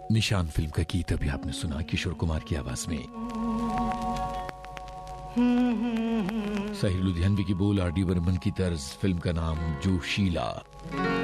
निशान फिल्म का गीत अभी आपने सुना किशोर कुमार की आवाज में। साहिर लुधियानवी की बोल, आर डी बर्मन की तर्ज, फिल्म का नाम जोशीला।